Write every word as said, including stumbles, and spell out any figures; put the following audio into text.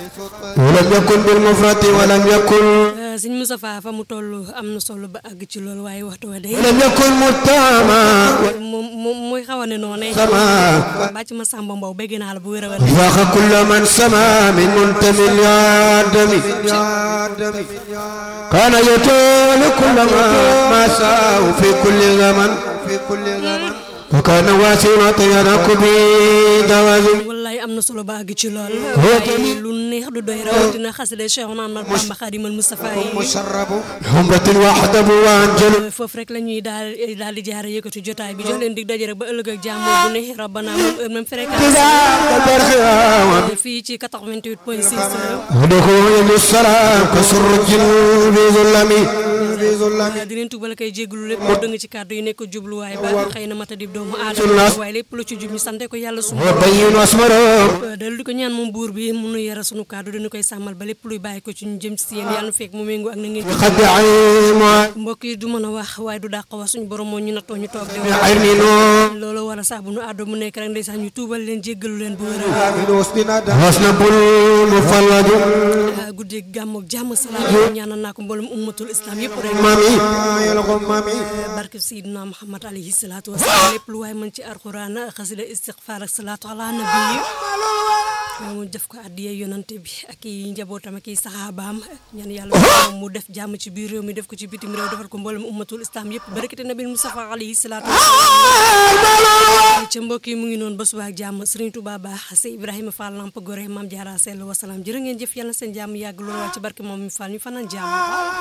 ولم يكن بالمفرط ولم يكن sëñ Moustapha fa mu toll am na solo ba àgg ci loolu waaye waxtu wa day ولم يكن متهما moom moom muy xaw a ne noonu سما bàcc ma Samba Mbow bëgg naa la bu wér a wér فاق كل من سما من منتمي اليادم كان يطول كل ما ما ساه في كل زمن وكان واسعا طيرا كبي دوازن wallaay am na solo ba àgg ci lool lu neex du doy rawatina xasida Cheikh naan ma Bamba Khadimal Moustapha yi حمرة وحدب وانجل foofu rek la ñuy daal daal di jaare yëkkati jotaay bi jox leen dig daje rek ba ëllëg ak jàmm bu ne rabbana moom heure même fréquence fii ci quatre-vingt-huit point six ودخول السلام كسر الجن بظلمي di leen tuubal kay jégglu lépp lu dëng ci kàddu yi nekk jubluwaay ba xëy na mata dib doomu aadama waaye lépp lu ci jub ñu sante ko yàlla sunu وبين اسمره dal di ko ñaan moom buur bi mu nu yara sunu kàddu dañu koy sàmmal ba lépp luy bàyyi ko ci ñu jëm ci yéen yàlla na fekk mu méngoo ak na ngeen قد عيم mbokk yi du mën a wax waaye du dàq wax suñu borom moo ñu nattoo ñu toog di wax عيني نور loolu wala sax bu nu àddoo mu nekk rek ndeysaan ñu tuubal leen jéggalu leen bu wér حسن المفلج a guddi gàmm ak jàmm salaam ñaanal naa ko mboolem ummatul islam yëpp rek مامي barke Seydina Muhammad alayhi salaatu wa salaam lépp lu waay mën ci alxuraan xasida istighfar ak salaatu ala nabi mu def ko addiya yonante bi ak i njabootam ak i saxaabaam ñaan yàlla mu def jàmm ci biir réew mi def ko ci bitim réew defal ko mboolem ummatul islam yëpp barakati nabi Mustafa alayhi salaatu wa salaam ca mbokk yi mu ngi noonu ba suba ak jàmm Serigne Touba baax Sey Ibrahima Fall Lamp Gore Mame Diarra Sell wa salaam jërë ngeen jëf yàlla na seen jàmm yàgg loolu waa ci barke moom mi Fall ñu fanaan jàmm